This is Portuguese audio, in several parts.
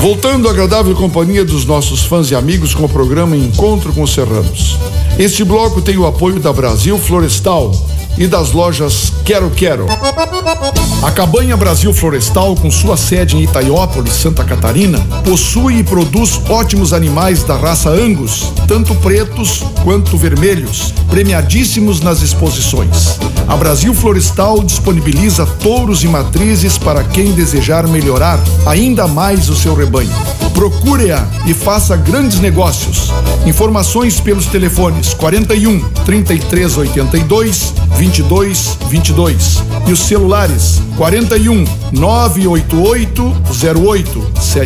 Voltando à agradável companhia dos nossos fãs e amigos com o programa Encontro com Serranos. Este bloco tem o apoio da Brasil Florestal e das lojas Quero Quero. A Cabanha Brasil Florestal, com sua sede em Itaiópolis, Santa Catarina, possui e produz ótimos animais da raça Angus, tanto pretos quanto vermelhos, premiadíssimos nas exposições. A Brasil Florestal disponibiliza touros e matrizes para quem desejar melhorar ainda mais o seu rebanho. Procure-a e faça grandes negócios. Informações pelos telefones 41 3382 2222 e os celulares 41 988 08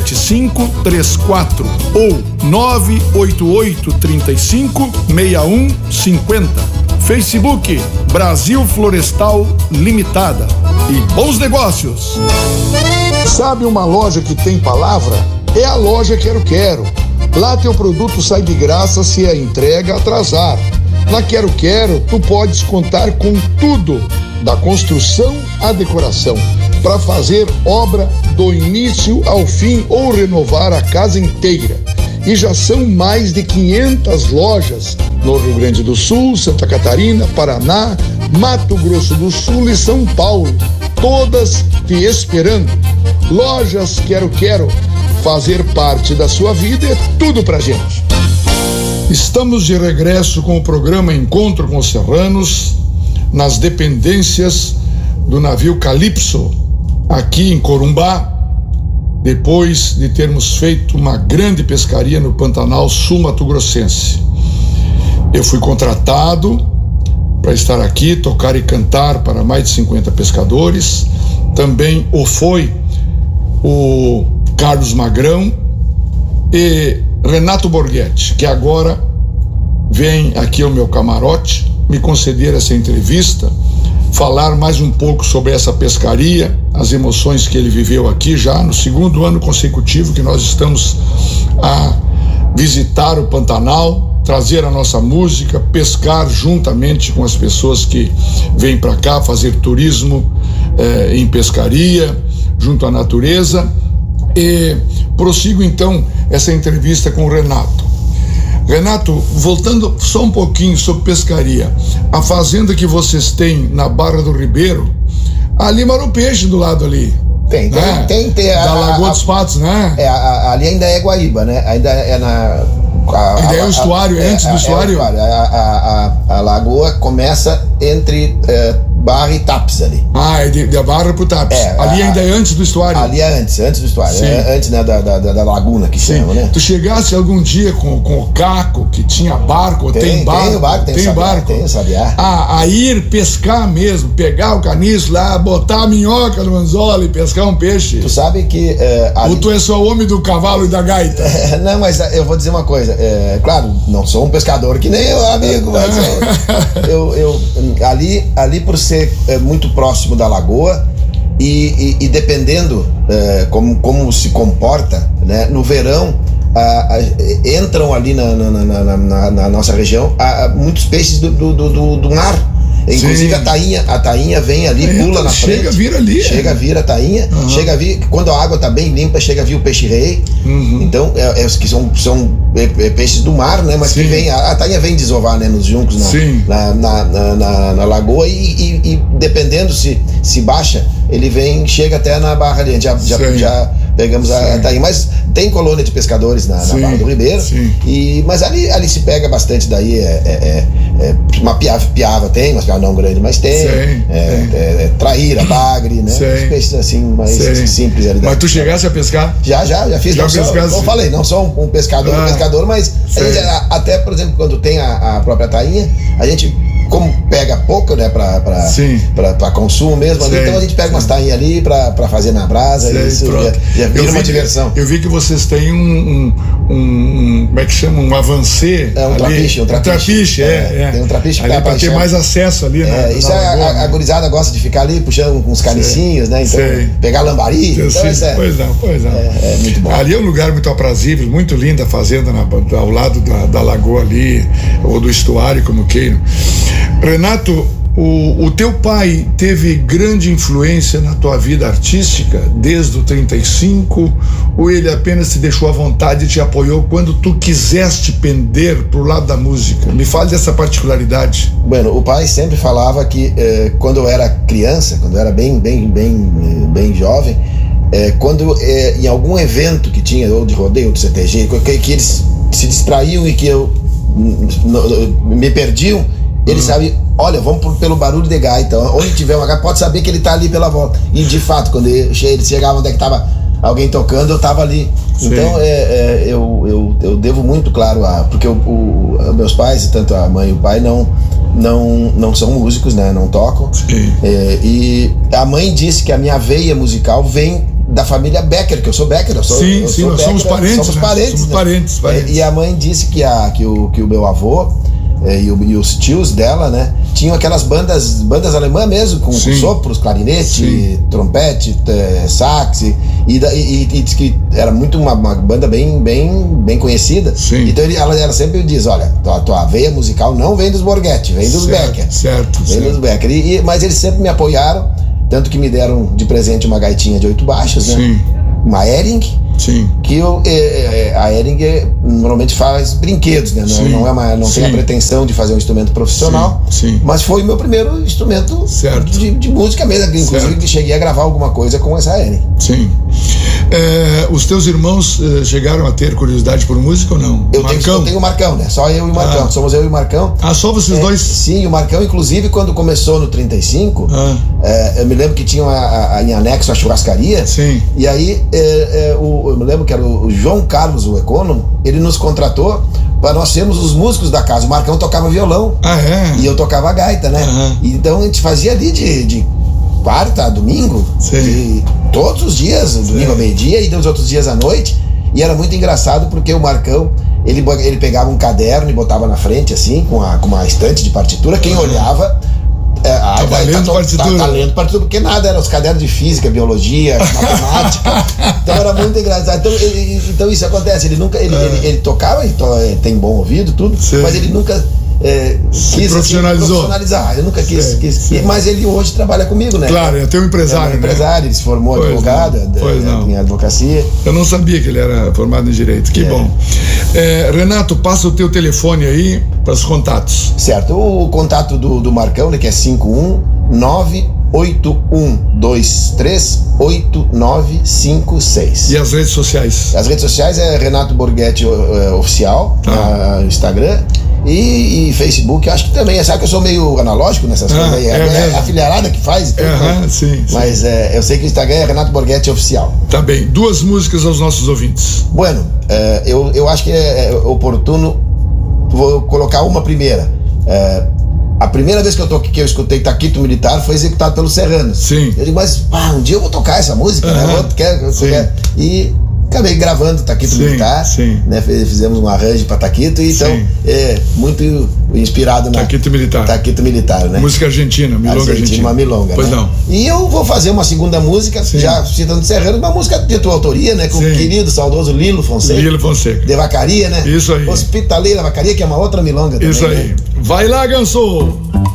7534 ou 988 35 6150. Facebook Brasil Florestal Limitada. E bons negócios! Sabe uma loja que tem palavra? É a loja Quero Quero. Lá teu produto sai de graça se a entrega atrasar. Na Quero Quero, tu podes contar com tudo, da construção à decoração, para fazer obra do início ao fim ou renovar a casa inteira. E já são mais de 500 lojas no Rio Grande do Sul, Santa Catarina, Paraná, Mato Grosso do Sul e São Paulo, todas te esperando. Lojas Quero Quero, fazer parte da sua vida é tudo pra gente. Estamos de regresso com o programa Encontro com Serranos, nas dependências do navio Calypso, aqui em Corumbá, depois de termos feito uma grande pescaria no Pantanal Sul-Mato-Grossense. Eu fui contratado para estar aqui, tocar e cantar para mais de 50 pescadores. Também foi o Carlos Magrão e Renato Borghetti, que agora vem aqui ao meu camarote me conceder essa entrevista, falar mais um pouco sobre essa pescaria, as emoções que ele viveu aqui já no segundo ano consecutivo que nós estamos a visitar o Pantanal, trazer a nossa música, pescar juntamente com as pessoas que vêm para cá fazer turismo em pescaria, junto à natureza. E prossigo então essa entrevista com o Renato. Renato, voltando só um pouquinho sobre pescaria, a fazenda que vocês têm na Barra do Ribeiro, ali mora o peixe do lado ali. Tem. Da Lagoa dos Patos, né? Ali ainda é Guaíba, né? Ainda é na... Ainda é o estuário, antes do estuário? A lagoa começa entre Barra e Tapes ali. É da Barra pro Tapes. Ali ainda é antes do estuário? Ali é antes do estuário. Antes, né, da laguna que chama, né? Tu chegasse algum dia com o Caco, que tinha barco, tem barco? Tem o sabiá. A ir pescar mesmo, pegar o caniço lá, botar a minhoca no anzol e pescar um peixe. Tu sabe que... Ou tu é só o homem do cavalo e da gaita? Não, mas eu vou dizer uma coisa. Claro, não sou um pescador que nem eu, amigo, mas eu ali por ser muito próximo da lagoa e dependendo como se comporta, né, no verão entram ali na nossa região muitos peixes do mar. Inclusive a tainha vem ali, pula na frente. Chega a vir ali. Chega a vir a tainha, chega a vir, quando a água tá bem limpa, chega a vir o peixe-rei. Então, que são peixes do mar, né? Mas que vem, a tainha vem desovar, né? Nos juncos na lagoa e dependendo se baixa, ele chega até na Barra ali. Já pegamos a tainha, mas tem colônia de pescadores na Barra do Ribeiro. Mas ali se pega bastante, daí uma piava tem, mas não grande, mas tem. Traíra, bagre, né? Os peixes assim, mais simples ali. Mas tu chegasse a pescar? Já fiz. Eu falei, não sou um pescador, mas a gente, até, por exemplo, quando tem a própria tainha, a gente, como pega pouco, né, pra consumo mesmo, ali, então a gente pega umas tainhas ali pra fazer na brasa, isso já vira uma diversão. Eu vi que vocês têm como é que chama? Um avancê. Um trapiche. Tem um trapiche ali pra ter mais acesso ali, né? Isso a gurizada gosta de ficar ali puxando com os canicinhos, né? Então, pegar lambari. Então, pois não. É muito bom. Ali é um lugar muito aprazível, muito linda a fazenda ao lado da lagoa ali, ou do estuário, como queiram. Renato, o teu pai teve grande influência na tua vida artística desde o 35 ou ele apenas te deixou à vontade e te apoiou quando tu quiseste pender pro lado da música? Me fale dessa particularidade. Bueno, o pai sempre falava que quando eu era criança, quando eu era bem jovem, quando em algum evento que tinha, ou de rodeio, ou de CTG, que eles se distraíam e que eu me perdiam, ele sabe, olha, vamos pelo barulho de gaita, onde tiver uma gaita, pode saber que ele tá ali pela volta. E de fato, quando ele chegava onde é que tava alguém tocando, eu tava ali. Sim. Então eu devo muito, claro, porque meus pais, tanto a mãe e o pai, não são músicos, né? Não tocam. E a mãe disse que a minha veia musical vem da família Becker, que eu sou Becker. Nós somos parentes. E a mãe disse que o meu avô e os tios dela, né, tinham aquelas bandas alemãs mesmo, com sopros, clarinete, trompete, sax, e diz que era muito uma banda bem conhecida. Então ela sempre diz, olha, tua veia musical não vem dos Borghetti, vem dos Becker. Dos Becker. Mas eles sempre me apoiaram, tanto que me deram de presente uma gaitinha de 8 baixos, né? Uma Ehring. Que a Ehring normalmente faz brinquedos, né? Não tem a pretensão de fazer um instrumento profissional, mas foi o meu primeiro instrumento de música mesmo, inclusive que cheguei a gravar alguma coisa com essa Ehring. Os teus irmãos chegaram a ter curiosidade por música ou não? Eu tenho o Marcão, né? Só eu e o Marcão. Somos eu e o Marcão. Só vocês dois? Sim, o Marcão, inclusive, quando começou no 35, eu me lembro que tinha em anexo a churrascaria. E aí eu me lembro que era o João Carlos, o econômico, ele nos contratou para nós sermos os músicos da casa. O Marcão tocava violão e eu tocava gaita, né? Então a gente fazia ali de quarta a domingo, todos os dias, domingo ao meio-dia e dos outros dias à noite. E era muito engraçado porque o Marcão, ele pegava um caderno e botava na frente assim, com uma estante de partitura. Quem olhava tá lendo partitura, porque nada, eram os cadernos de física, biologia, matemática. Então era muito engraçado. Então isso acontece, ele tocava, tem bom ouvido, tudo, mas ele nunca quis profissionalizar. Ele nunca quis. Mas ele hoje trabalha comigo, né? Claro, é teu empresário. Ele se formou advogado em advocacia. Eu não sabia que ele era formado em direito. Que bom. Renato, passa o teu telefone aí para os contatos. Certo. O contato do Marcão, né, que é 51981238956. E as redes sociais? As redes sociais é Renato Borghetti Oficial, no Instagram. E Facebook, acho que também. Sabe que eu sou meio analógico nessas coisas aí. É a filharada que faz. Mas eu sei que o Instagram é Renato Borghetti Oficial. Tá bem. 2 músicas aos nossos ouvintes. Bueno, eu acho que é oportuno. Vou colocar uma primeira. A primeira vez que eu escutei Taquito Militar foi executado pelos Serranos. Eu digo, mas um dia eu vou tocar essa música, né? E acabei gravando Taquito Militar, né? Fizemos um arranjo para Taquito, então muito inspirado na Taquito Militar, né? Música argentina, milonga argentina. Uma milonga, pois né? Não. E eu vou fazer uma segunda música, já citando Serrano, uma música de tua autoria, né? Com o querido, saudoso Lilo Fonseca. De Vacaria, né? Isso aí. Hospitaleira Vacaria, que é uma outra milonga também. Isso aí. Né? Vai lá, Ganso!